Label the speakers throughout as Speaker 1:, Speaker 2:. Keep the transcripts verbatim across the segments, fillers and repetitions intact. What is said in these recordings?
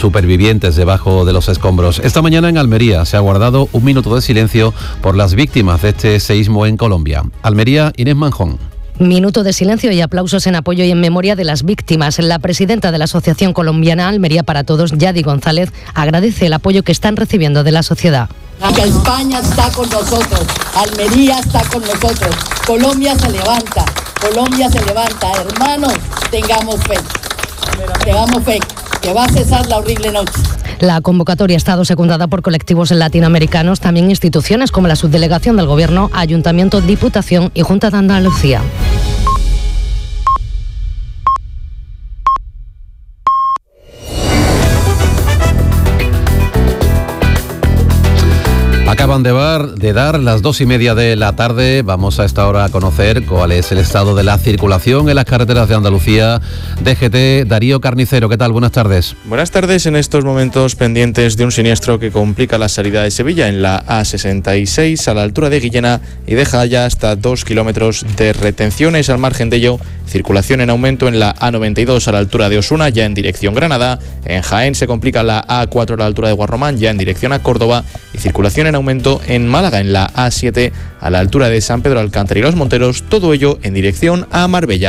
Speaker 1: supervivientes debajo de los escombros. Esta mañana en Almería se ha guardado un minuto de silencio por las víctimas de este seísmo en Colombia. Almería, Inés Manjón.
Speaker 2: Minuto de silencio y aplausos en apoyo y en memoria de las víctimas. La presidenta de la Asociación Colombiana Almería para Todos, Yadi González, agradece el apoyo que están recibiendo de la sociedad.
Speaker 3: Que España está con nosotros, Almería está con nosotros, Colombia se levanta, Colombia se levanta. Hermanos, tengamos fe, tengamos fe, que va a cesar la horrible noche.
Speaker 2: La convocatoria ha estado secundada por colectivos latinoamericanos, también instituciones como la Subdelegación del Gobierno, Ayuntamiento, Diputación y Junta de Andalucía.
Speaker 1: Acaban de, bar, de dar las dos y media de la tarde. Vamos a esta hora a conocer cuál es el estado de la circulación en las carreteras de Andalucía. D G T, Darío Carnicero, ¿qué tal? Buenas tardes.
Speaker 4: Buenas tardes. En estos momentos pendientes de un siniestro que complica la salida de Sevilla en la A sesenta y seis a la altura de Guillena y deja ya hasta dos kilómetros de retenciones. Al margen de ello, circulación en aumento en la A noventa y dos a la altura de Osuna, ya en dirección Granada. En Jaén se complica la A cuatro a la altura de Guarromán, ya en dirección a Córdoba, y circulación en aumento en Málaga en la A siete a la altura de San Pedro Alcántara y Los Monteros, todo ello en dirección a Marbella.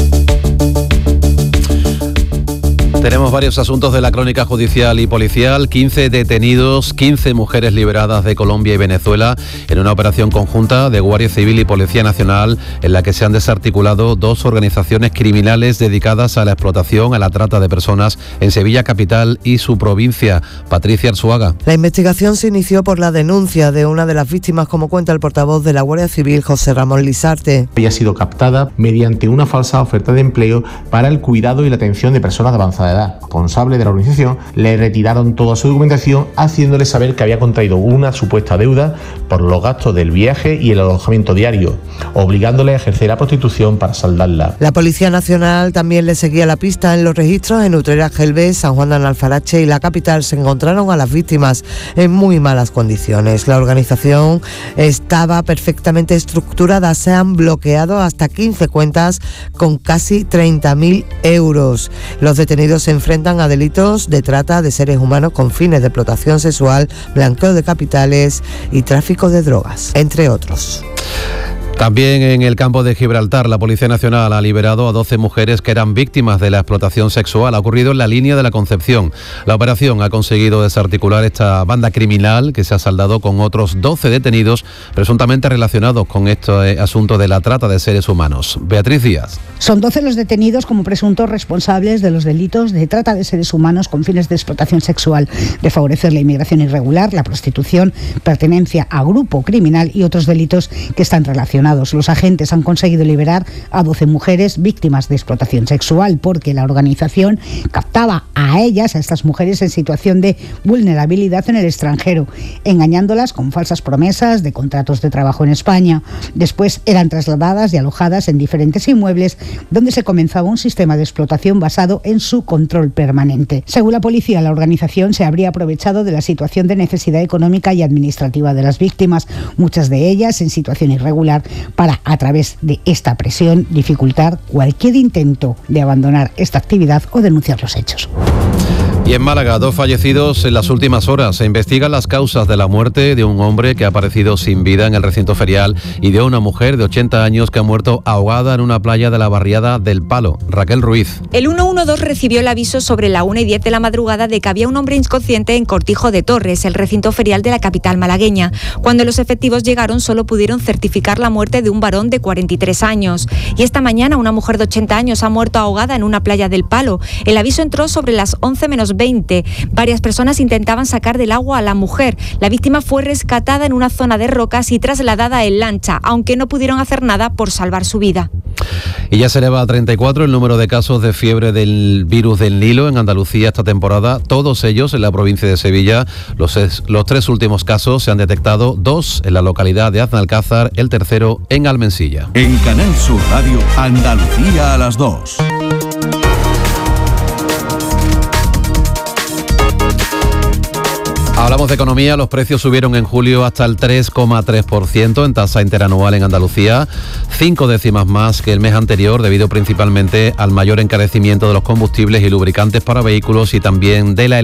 Speaker 1: Tenemos varios asuntos de la crónica judicial y policial. quince detenidos, quince mujeres liberadas de Colombia y Venezuela en una operación conjunta de Guardia Civil y Policía Nacional en la que se han desarticulado dos organizaciones criminales dedicadas a la explotación, a la trata de personas en Sevilla capital y su provincia. Patricia Arzuaga.
Speaker 5: La investigación se inició por la denuncia de una de las víctimas, como cuenta el portavoz de la Guardia Civil, José Ramón Lisarte.
Speaker 6: Ella ha sido captada mediante una falsa oferta de empleo para el cuidado y la atención de personas de avanzada edad. Responsable de la organización le retiraron toda su documentación, haciéndole saber que había contraído una supuesta deuda por los gastos del viaje y el alojamiento diario, obligándole a ejercer la prostitución para saldarla.
Speaker 5: La Policía Nacional también le seguía la pista en los registros. En Utrera, Gelbés, San Juan de Alfarache y la capital se encontraron a las víctimas en muy malas condiciones. La organización estaba perfectamente estructurada, se han bloqueado hasta quince cuentas con casi treinta mil euros. Los detenidos se enfrentan a delitos de trata de seres humanos con fines de explotación sexual, blanqueo de capitales y tráfico de drogas, entre otros.
Speaker 1: También en el campo de Gibraltar, la Policía Nacional ha liberado a doce mujeres que eran víctimas de la explotación sexual. Ha ocurrido en la línea de la Concepción. La operación ha conseguido desarticular esta banda criminal que se ha saldado con otros doce detenidos presuntamente relacionados con este asunto de la trata de seres humanos. Beatriz Díaz.
Speaker 7: Son doce los detenidos como presuntos responsables de los delitos de trata de seres humanos con fines de explotación sexual, de favorecer la inmigración irregular, la prostitución, pertenencia a grupo criminal y otros delitos que están relacionados. Los agentes han conseguido liberar a doce mujeres víctimas de explotación sexual porque la organización captaba a ellas, a estas mujeres en situación de vulnerabilidad en el extranjero, engañándolas con falsas promesas de contratos de trabajo en España. Después eran trasladadas y alojadas en diferentes inmuebles donde se comenzaba un sistema de explotación basado en su control permanente. Según la policía, la organización se habría aprovechado de la situación de necesidad económica y administrativa de las víctimas, muchas de ellas en situación irregular, para, a través de esta presión, dificultar cualquier intento de abandonar esta actividad o denunciar los hechos.
Speaker 1: Y en Málaga, dos fallecidos en las últimas horas. Se investigan las causas de la muerte de un hombre que ha aparecido sin vida en el recinto ferial y de una mujer de ochenta años que ha muerto ahogada en una playa de la barriada del Palo. Raquel Ruiz.
Speaker 8: El ciento doce recibió el aviso sobre la una y diez de la madrugada de que había un hombre inconsciente en Cortijo de Torres, el recinto ferial de la capital malagueña. Cuando los efectivos llegaron, solo pudieron certificar la muerte de un varón de cuarenta y tres años. Y esta mañana, una mujer de ochenta años ha muerto ahogada en una playa del Palo. El aviso entró sobre las once menos veinte. Varias personas intentaban sacar del agua a la mujer. La víctima fue rescatada en una zona de rocas y trasladada en lancha, aunque no pudieron hacer nada por salvar su vida.
Speaker 1: Y ya se eleva a treinta y cuatro el número de casos de fiebre del virus del Nilo en Andalucía esta temporada, todos ellos en la provincia de Sevilla. Los, los tres últimos casos se han detectado, dos en la localidad de Aznalcázar, el tercero en Almensilla.
Speaker 9: En Canal Sur Radio, Andalucía a las dos.
Speaker 1: Hablamos de economía. Los precios subieron en julio hasta el tres coma tres por ciento en tasa interanual en Andalucía, cinco décimas más que el mes anterior, debido principalmente al mayor encarecimiento de los combustibles y lubricantes para vehículos y también de la